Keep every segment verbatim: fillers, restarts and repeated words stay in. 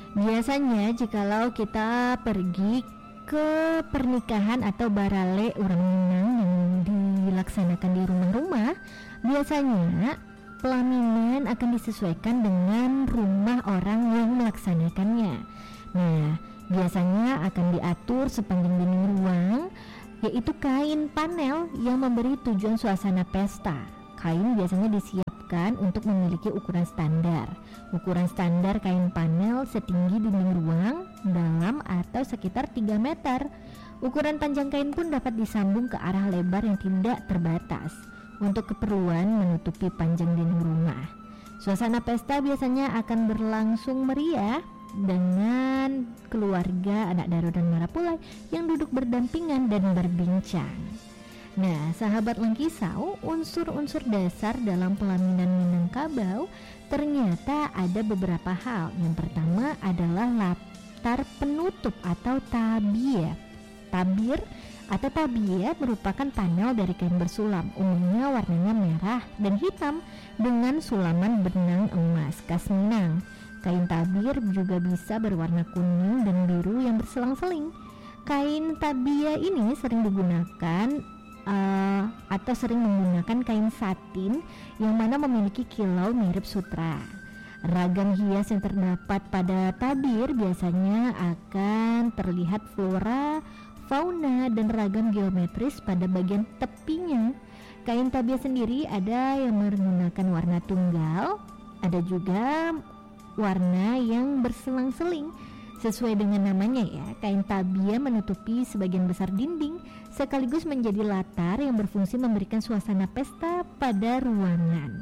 Biasanya jikalau kita pergi ke pernikahan atau barale orang Minang yang dilaksanakan di rumah-rumah, biasanya pelaminan akan disesuaikan dengan rumah orang yang melaksanakannya. Nah, biasanya akan diatur sepanjang dinding ruang, yaitu kain panel yang memberi tujuan suasana pesta. Kain biasanya disiapkan untuk memiliki ukuran standar. Ukuran standar kain panel setinggi dinding ruang dalam atau sekitar tiga meter. Ukuran panjang kain pun dapat disambung ke arah lebar yang tidak terbatas untuk keperluan menutupi panjang dinding rumah. Suasana pesta biasanya akan berlangsung meriah dengan keluarga, anak daro dan marapulai yang duduk berdampingan dan berbincang. Nah, sahabat Langkisau, unsur-unsur dasar dalam pelaminan Minangkabau ternyata ada beberapa hal. Yang pertama adalah latar penutup atau tabir. Tabir atau tabir merupakan panel dari kain bersulam, umumnya warnanya merah dan hitam dengan sulaman benang emas khas Minang. Kain tabir juga bisa berwarna kuning dan biru yang berselang-seling. Kain tabia ini sering digunakan uh, atau sering menggunakan kain satin yang mana memiliki kilau mirip sutra. Ragam hias yang terdapat pada tabir biasanya akan terlihat flora, fauna, dan ragam geometris pada bagian tepinya. Kain tabia sendiri ada yang menggunakan warna tunggal, ada juga warna yang berselang-seling. Sesuai dengan namanya ya, kain tabia menutupi sebagian besar dinding sekaligus menjadi latar yang berfungsi memberikan suasana pesta pada ruangan.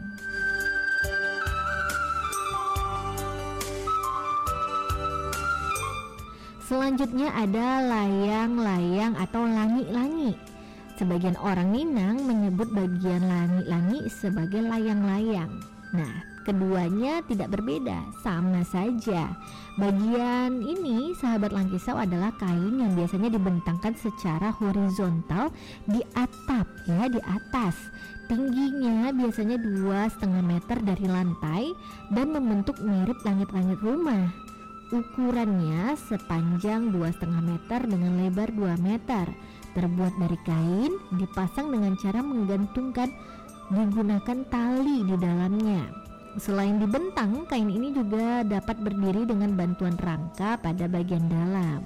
Selanjutnya ada layang-layang atau langi-langi. Sebagian orang Minang menyebut bagian langi-langi sebagai layang-layang. Nah, keduanya tidak berbeda, sama saja. Bagian ini, sahabat Langkisau, adalah kain yang biasanya dibentangkan secara horizontal di atap, ya, di atas. Tingginya biasanya dua setengah meter dari lantai dan membentuk mirip langit-langit rumah. Ukurannya sepanjang dua setengah meter dengan lebar dua meter. Terbuat dari kain, dipasang dengan cara menggantungkan digunakan tali di dalamnya. Selain dibentang, kain ini juga dapat berdiri dengan bantuan rangka pada bagian dalam,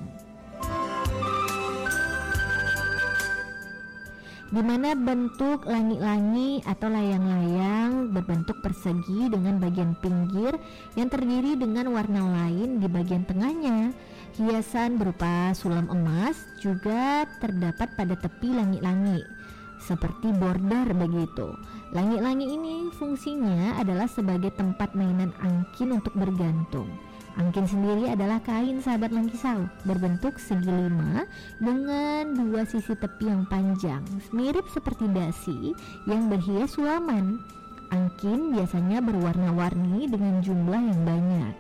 di mana bentuk langi-langi atau layang-layang berbentuk persegi dengan bagian pinggir yang terdiri dengan warna lain di bagian tengahnya. Hiasan berupa sulam emas juga terdapat pada tepi langi-langi, seperti border begitu. Langi-langi ini fungsinya adalah sebagai tempat mainan angkin untuk bergantung. Angkin sendiri adalah kain, sahabat Langkisau, berbentuk segi lima dengan dua sisi tepi yang panjang, mirip seperti dasi yang berhias sulaman. Angkin biasanya berwarna-warni dengan jumlah yang banyak.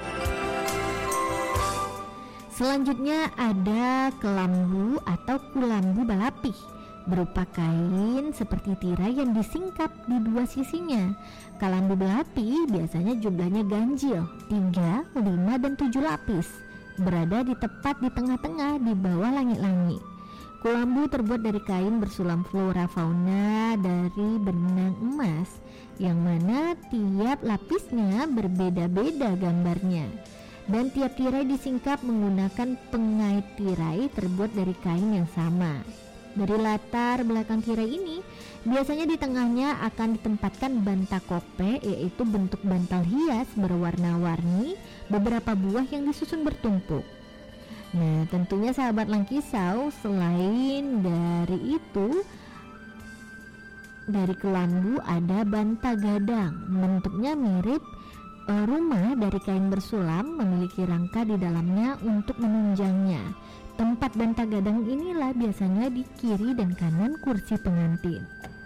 Selanjutnya ada kelambu atau kulambu balapih, berupa kain seperti tirai yang disingkap di dua sisinya. Kelambu balapih biasanya jumlahnya ganjil, tiga, lima, dan tujuh lapis, berada di tepat di tengah-tengah di bawah langit-langit. Kulambu terbuat dari kain bersulam flora fauna dari benang emas, yang mana tiap lapisnya berbeda-beda gambarnya. Dan tiap tirai disingkap menggunakan pengait tirai terbuat dari kain yang sama. Dari latar belakang tirai ini, biasanya di tengahnya akan ditempatkan bantakope, yaitu bentuk bantal hias berwarna-warni, beberapa buah yang disusun bertumpuk. Nah, tentunya sahabat Langkisau, selain dari itu, dari kelambu ada bantagadang, bentuknya mirip rumah dari kain bersulam, memiliki rangka di dalamnya untuk menunjangnya. Tempat bantagadang inilah biasanya di kiri dan kanan kursi pengantin.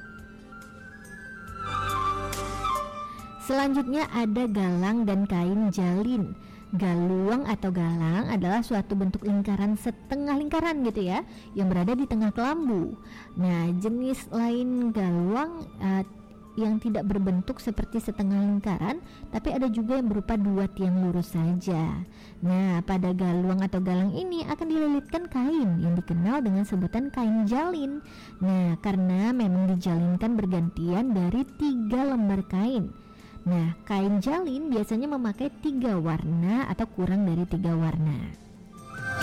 Selanjutnya ada galang dan kain jalin. Galuang atau galang adalah suatu bentuk lingkaran setengah lingkaran gitu ya, yang berada di tengah kelambu. Nah, jenis lain galuang uh, yang tidak berbentuk seperti setengah lingkaran, tapi ada juga yang berupa dua tiang lurus saja. Nah, pada galuang atau galang ini akan dililitkan kain yang dikenal dengan sebutan kain jalin. Nah, karena memang dijalinkan bergantian dari tiga lembar kain. Nah, kain jalin biasanya memakai tiga warna atau kurang dari tiga warna.